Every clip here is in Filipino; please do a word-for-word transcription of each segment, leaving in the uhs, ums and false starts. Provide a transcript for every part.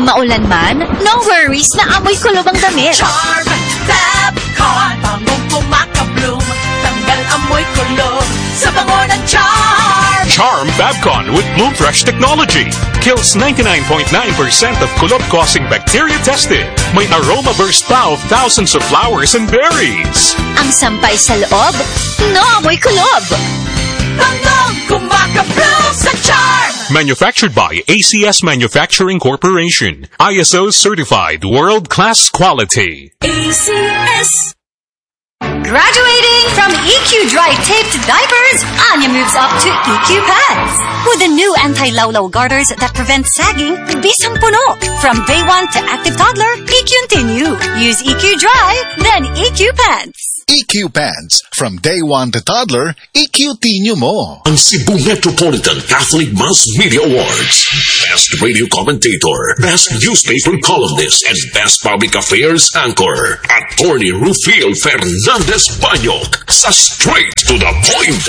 maulan man, no worries na amoy kulob ang damit. Charm Fabcon, bangong kumakabloom, tanggal amoy kulob sa bango ng Charm. Charm Fabcon with Bloom Fresh technology kills ninety-nine point nine percent of kulob-causing bacteria tested. May aroma burst pa of thousands of flowers and berries. Ang sampay sa loob, no amoy kulob. Bangong kumakabloom sa Charm. Manufactured by A C S Manufacturing Corporation. I S O certified world-class quality. A C S. Graduating from E Q Dry Taped Diapers, Anya moves up to E Q Pads. With the new anti-lawlaw garters that prevent sagging, bisang puno. From day one to active toddler, E Q Continue. Use E Q Dry, then E Q Pads. E Q Pads. From day one to toddler, E Q Tinyo mo. Ang Cebu Metropolitan Catholic Mass Media Awards. Best Radio Commentator, Best Newspaper Columnist, and Best Public Affairs Anchor. Attorney Rufil Fernandez Banyok sa Straight to the Point.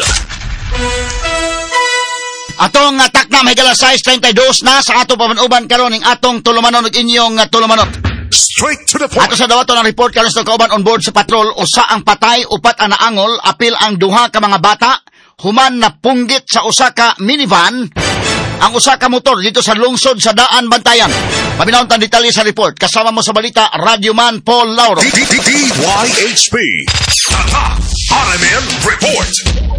Atong atak na may galas size thirty-two na sa ato pamanuban karon ning atong tulumanon ug inyong uh, tulumanot. Straight to the point. Ato sa dawaton ang report karon sa kauban on board sa patrol, usa ang patay, upat ang naangol, apil ang duha ka mga bata, human na punggit sa usa ka minivan, ang usa ka motor dito sa lungsod sa Daan Bantayan. Paminawon tan detalye sa report. Kasama mo sa balita, Radio Man Paul Lauro. D Y H P. Tata R M N Report.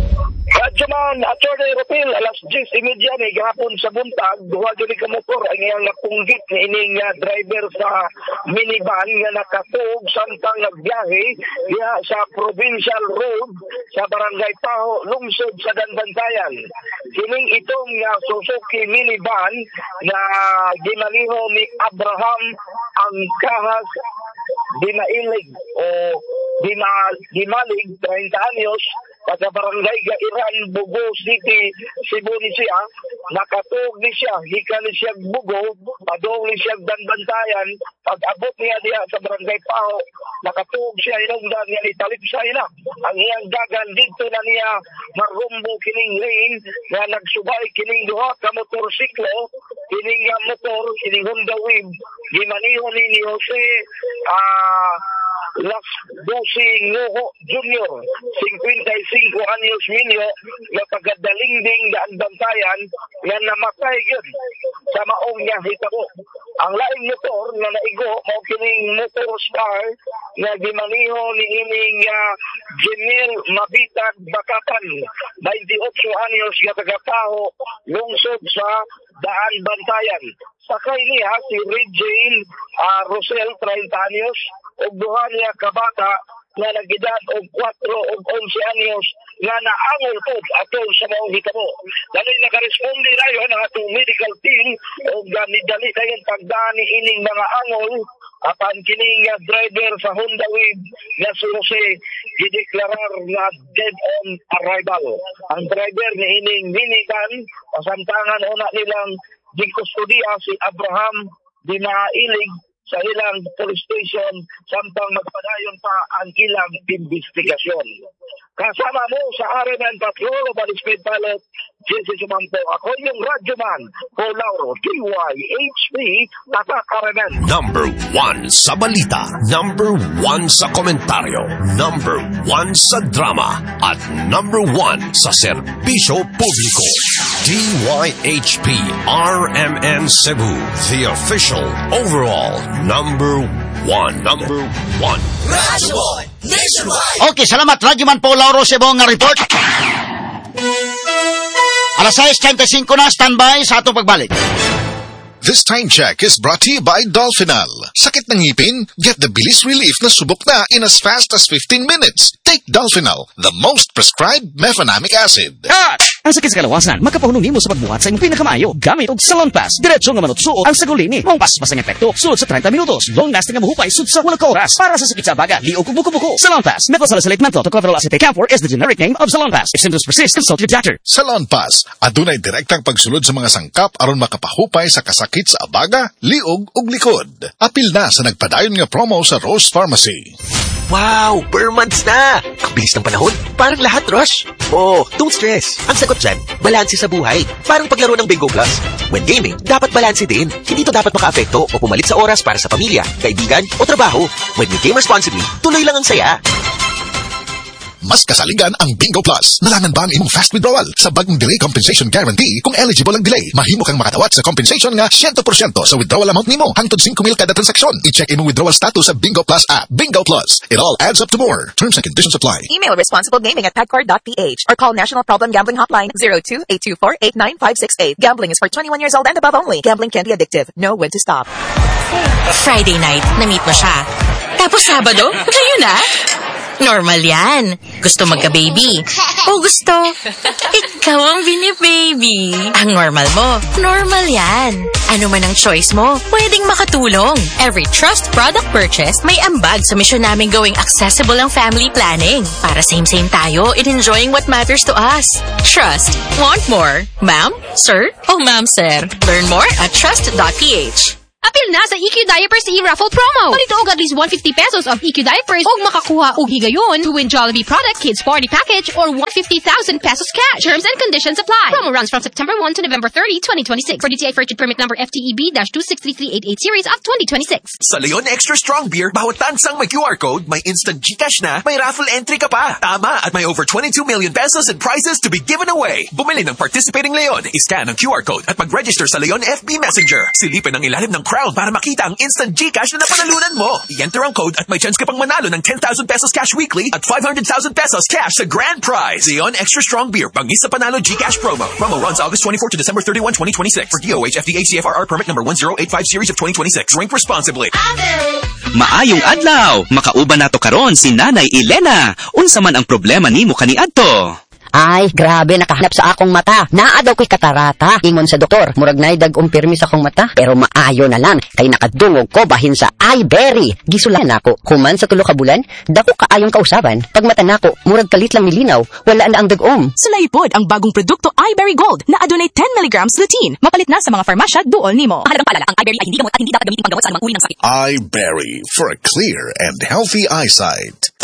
Radyoman, Attorney Rufil, alas diyes imedya ni gahapon sa buntag, duha gyud ka motor ang iyang napunggit ni ining uh, driver sa minivan nga nakatug samtang nagbiyahe diha sa Provincial Road sa Barangay Paho, lungsod sa Danbantayan. Kining itong uh, Suzuki minivan na ginaliho ni Abraham ang kahas Dinailig o Dima, Dimalig, thirty anyos, taga Barangay Gairan, Bugo City, Cebu ni siya, nakatug ni siya, hika ni siya Bugo, padong ni siya Danbantayan, pag-abot niya diya sa Barangay Paho, nakatug siya, inungdan niya ni talipsay na. Ang iyang dagan dito na niya marumbo kining lane, na nagsubay kining duha ka motorsiklo, kining uh, motor, kining Honda Wave, gimaniho ni ni Jose, ah, uh, Las Dusing Nguho Junior, fifty-five anyos minyo, na taga-Dalingding Daan Bantayan, nga namatay yun sa maong niya hitabo. Ang laing motor nga naigo, mao kining motor star nga gimaniho ni ining uh, Jamil Mabitag Bakatan, twenty-eight anyos, nga taga-Paho, lungsod sa Daan Bantayan. Sakay niya si Regine uh, Rosel, thirty anyos, ug duha niya kabata nga nagedad og four ug eleven anyos nga naangol pod atol sa maong hitabo. Dali nakaresponde dayon ang atong medical team ug ganidali dayon pagdaan ni ining mga angol apan kining uh, driver sa Honda Wave nga si Jose gideklarar nga dead on arrival. Ang driver ni ining minivan pasamtangan una nilang gikustudiya si Abraham Dinailig sa ilang police station samtang magpadayon pa ang ilang investigasyon. Kasama mo sa R M N Patrol o Balispeed Pilot, Jesse Sumampo. Ako yung Radyoman, Paul Lauro, D Y H P, Tatak R M N. Number one sa balita, number one sa komentaryo, number one sa drama, at number one sa serbisyo publiko. D Y H P R M N Cebu, the official overall number one. Number one. Radyoman Nationwide. Okay, salamat. Radyoman Paul Lauro sa buong report. Alas sais thirty-five na, standby sa atong pagbalik. This time check is brought to you by Dolphinal. Sakit ng ngipin? Get the bilis relief na subok na in as fast as fifteen minutes. Take Dolphinal, the most prescribed mefenamic acid. Ah! Ang sakit sa kalawasan, makapahulong nimo sa pagbuhat sa imong pinakamayo. Gamit og Salon Pass. Diretso nga manutsuot ang sagulini. Mong paspas ang epekto. Sulod sa thirty minutos. Long lasting nga mahupay sud sa wala ka oras. Para sa sakit sa baga, liog ug buko-buko. Salon Pass. Methylsalicylate menthol tocopherol acetate camphor is the generic name of Salon Pass. If symptoms persist, consult your doctor. Salon Pass. Adunay direktang pagsulod sa mga sangkap aron makapahupay sa kasakit sa abaga, liog ug likod. Apil na sa nagpadayon nga promo sa Rose Pharmacy. Wow! Per months na! Ang bilis ng panahon. Parang lahat rush. Oh, don't stress. Ang sagot dyan, balanse sa buhay. Parang paglaro ng Bingo Plus. When gaming, dapat balanse din. Hindi to dapat maka-apekto o pumalit sa oras para sa pamilya, kaibigan o trabaho. When you game responsibly, tuloy lang ang saya. Mas kasaligan ang Bingo Plus. Nalangan ba ang imong fast withdrawal? Sa bagong delay compensation guarantee, kung eligible ang delay, mahimo kang makatawat sa compensation nga one hundred percent sa withdrawal amount nimo. Hangtod five mil kada transaksyon. I-check imong withdrawal status sa Bingo Plus app. Bingo Plus. It all adds up to more. Terms and conditions apply. Email responsiblegaming at pacard dot p h or call National Problem Gambling Hotline zero two eight two four eight nine five six eight. Gambling is for twenty-one years old and above only. Gambling can be addictive. Know when to stop. Friday night, na-meet mo siya. Tapos Sabado, kayo na? Normal yan. Gusto magka-baby. O gusto, ikaw ang bini-baby. Ang normal mo, normal yan. Ano man ang choice mo, pwedeng makatulong. Every Trust product purchase, may ambag sa misyon namin gawing accessible ang family planning. Para same-same tayo in enjoying what matters to us. Trust. Want more? Ma'am? Sir? O ma'am, sir? Learn more at trust dot p h. Apil na sa E Q Diapers e-raffle promo. Palito og at least one hundred fifty pesos of E Q Diapers og makakuha og higayon to win Jollibee product kids party package or one hundred fifty thousand pesos cash. Terms and conditions apply. Promo runs from September first to November thirtieth, twenty twenty-six. For D T I Virgin Permit Number F T E B two six three three eight eight series of twenty twenty-six. Sa Leon Extra Strong Beer, bawat tansang may Q R code, may instant GCash na, may raffle entry ka pa. Tama, at may over twenty-two million pesos in prizes to be given away. Bumili ng participating Leon, iscan ang Q R code at mag-register sa Leon F B Messenger. Silipin ang ilalim ng crown para makita ang instant GCash na napanalunan mo. I-enter ang code at may chance ka pang manalo ng ten thousand pesos cash weekly at five hundred thousand pesos cash sa grand prize. Leon Extra Strong Beer, bangis sa panalo GCash promo. Promo runs August twenty-fourth to December thirty-first, twenty twenty-six. For D O H F D A C F R R permit number one zero eight five series of twenty twenty-six. Drink responsibly. Maayong adlaw, makauban nato karon si Nanay Elena. Unsa man ang problema nimo kaniadto? Ay, grabe, nakahanap sa akong mata. Naa daw ko'y katarata. Ingon sa doktor, murag nay dag-ong pirmi sa akong mata. Pero maayo na lang, kay nakadungog ko bahin sa iBerry. Gisulan ako, human sa tulo ka bulan, dako kaayong kausaban. Pag mata nako, murag kalit lang nilinaw, wala na ang dag-om. Sulaipod ang bagong produkto iBerry Gold na adunay ten milligrams lutein. Mapalit na sa mga farmasya duol nimo. Mahalagang paalala, ang iBerry ay hindi gamot at hindi dapat gamitin panggamot sa anumang uri ng sakit. iBerry for a clear and healthy eyesight.